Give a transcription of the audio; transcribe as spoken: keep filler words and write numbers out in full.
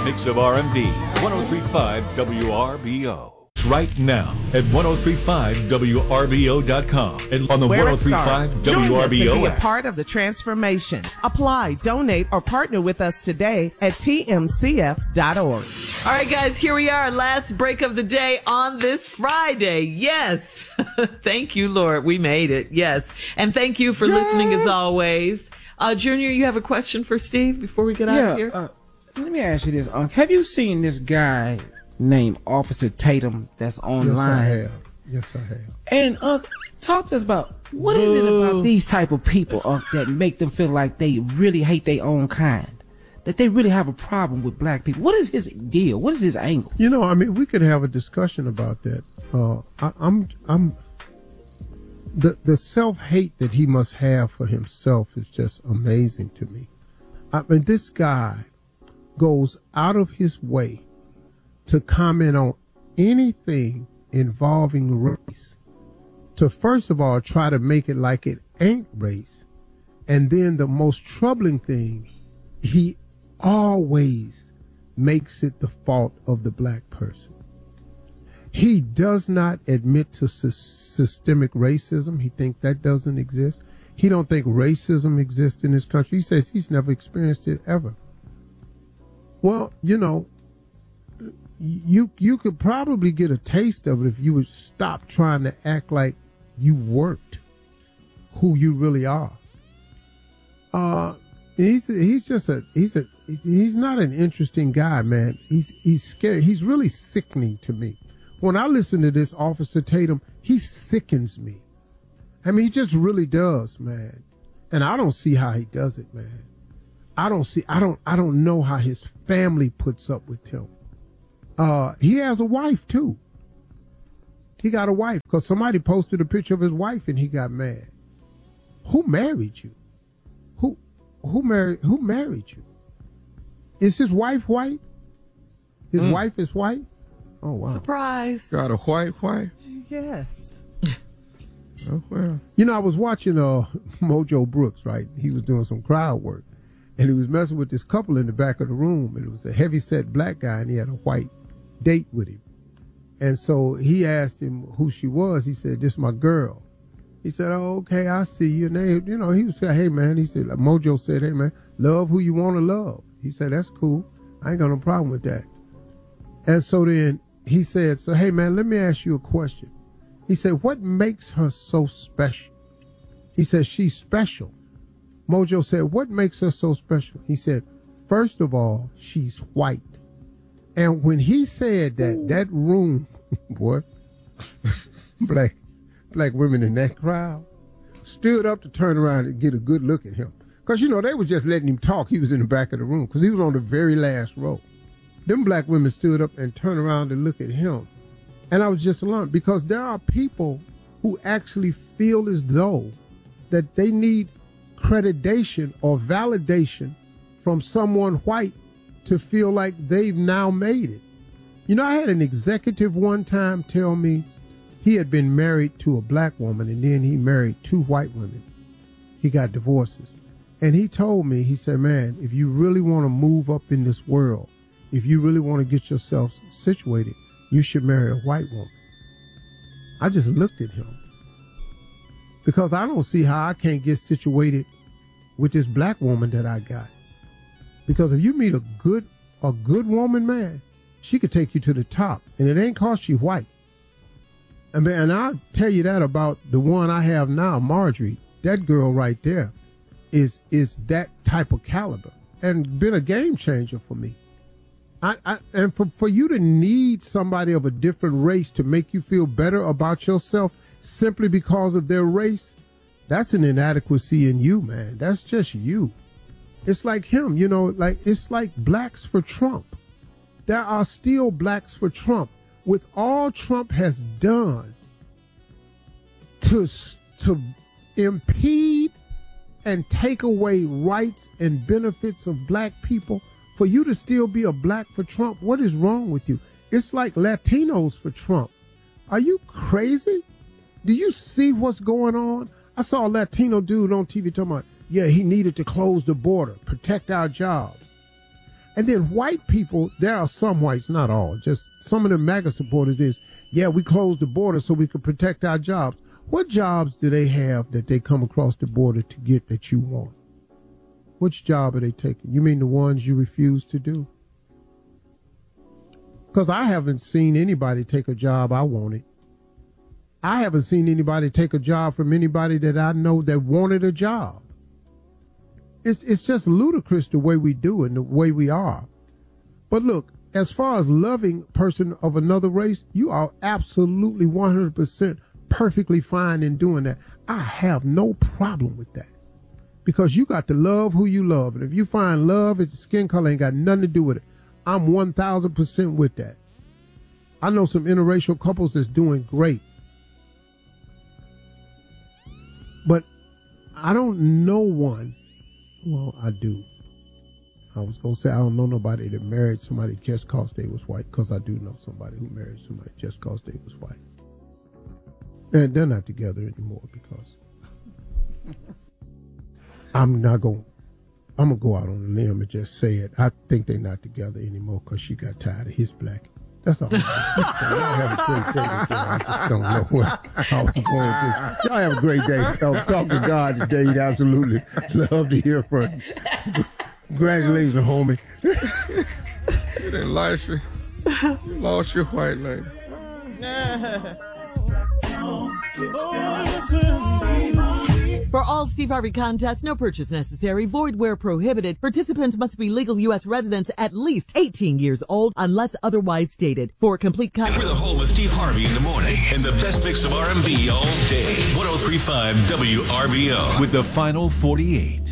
mix of R and B. one oh three point five W R B O. Right now at ten thirty-five W R B O dot com and on the ten thirty-five W R B O Join us and be app. a part of the transformation. Apply, donate, or partner with us today at T M C F dot org. All right, guys, here we are. Last break of the day on this Friday. Yes. Thank you, Lord. We made it. Yes. And thank you for Yay. listening as always. Uh, Junior, you have a question for Steve before we get out yeah, of here? Uh, let me ask you this. Uh, have you seen this guy named Officer Tatum that's online? Yes, I have. Yes, I have. And uh, talk to us about what is it about these type of people uh, that make them feel like they really hate their own kind, that they really have a problem with black people. What is his deal? What is his angle? You know, I mean, we could have a discussion about that. Uh, I, I'm, I'm, the the self hate that he must have for himself is just amazing to me. I mean, this guy goes out of his way to comment on anything involving race, to first of all try to make it like it ain't race, and then the most troubling thing, he always makes it the fault of the black person. He does not admit to sy- systemic racism. He thinks that doesn't exist. He don't think racism exists in this country. He says he's never experienced it ever. Well, you know, You you could probably get a taste of it if you would stop trying to act like you weren't who you really are. Uh, he's he's just a he's a he's not an interesting guy, man. He's he's scary. He's really sickening to me. When I listen to this Officer Tatum, he sickens me. I mean, he just really does, man. And I don't see how he does it, man. I don't see. I don't. I don't know how his family puts up with him. Uh, he has a wife too. He got a wife because somebody posted a picture of his wife and he got mad. Who married you? Who, who married, who married you? Is his wife white? His mm. wife is white? Oh, wow. Surprise. Got a white wife? Yes. Oh, well. You know, I was watching, uh, Mojo Brooks, right? He was doing some crowd work and he was messing with this couple in the back of the room, and it was a heavy-set black guy and he had a white date with him. And so he asked him who she was. He said, "This is my girl." He said, "Oh, okay, I see you." And they, you know, he was saying, "Hey, man," he said, like Mojo said, "Hey, man, love who you want to love." He said, "That's cool. I ain't got no problem with that." And so then he said, "So, hey, man, let me ask you a question." He said, "What makes her so special?" He said, "She's special." Mojo said, "What makes her so special?" He said, "First of all, she's white." And when he said that, Ooh. that room, boy, black, black women in that crowd stood up to turn around and get a good look at him. Because, you know, they were just letting him talk. He was in the back of the room because he was on the very last row. Them black women stood up and turned around to look at him. And I was just alarmed because there are people who actually feel as though that they need accreditation or validation from someone white to feel like they've now made it. You know, I had an executive one time tell me he had been married to a black woman and then he married two white women. He got divorces. And he told me, he said, "Man, if you really want to move up in this world, if you really want to get yourself situated, you should marry a white woman." I just looked at him because I don't see how I can't get situated with this black woman that I got. Because if you meet a good, a good woman, man, she could take you to the top, and it ain't cause she white. I mean, and I'll tell you that about the one I have now, Marjorie. That girl right there is is that type of caliber and been a game changer for me. I, I and for, for you to need somebody of a different race to make you feel better about yourself simply because of their race, that's an inadequacy in you, man. That's just you. It's like him, you know, like it's like blacks for Trump. There are still blacks for Trump. With all Trump has done to, to impede and take away rights and benefits of black people, for you to still be a black for Trump, what is wrong with you? It's like Latinos for Trump. Are you crazy? Do you see what's going on? I saw a Latino dude on T V talking about, yeah, he needed to close the border, protect our jobs. And then white people, there are some whites, not all, just some of the MAGA supporters is, yeah, we closed the border so we could protect our jobs. What jobs do they have that they come across the border to get that you want? Which job are they taking? You mean the ones you refuse to do? Because I haven't seen anybody take a job I wanted. I haven't seen anybody take a job from anybody that I know that wanted a job. It's it's just ludicrous the way we do it and the way we are. But look, as far as loving a person of another race, you are absolutely one hundred percent perfectly fine in doing that. I have no problem with that. Because you got to love who you love. And if you find love, it's skin color ain't got nothing to do with it. I'm one thousand percent with that. I know some interracial couples that's doing great. But I don't know one. Well, I do. I was going to say I don't know nobody that married somebody just because they was white, because I do know somebody who married somebody just because they was white. And they're not together anymore because I'm not going to, I'm going to go out on a limb and just say it. I think they're not together anymore because she got tired of his black. That's all. Y'all have a great day today. I just don't know where I was going with this. Y'all have a great day. Uh, talk to God today. He'd absolutely love to hear from you. Congratulations, homie. It ain't life. You lost your white lady. For all Steve Harvey contests, no purchase necessary, void where prohibited. Participants must be legal U S residents at least eighteen years old unless otherwise stated. For complete contests. We're the home of Steve Harvey in the morning and the best mix of R and B all day. one oh three point five W R B O with the final forty-eight.